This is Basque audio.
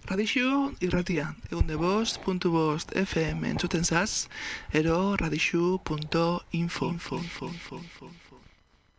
Radixu irratia, 105.5 FM entzuten zaz, ero radixu.info.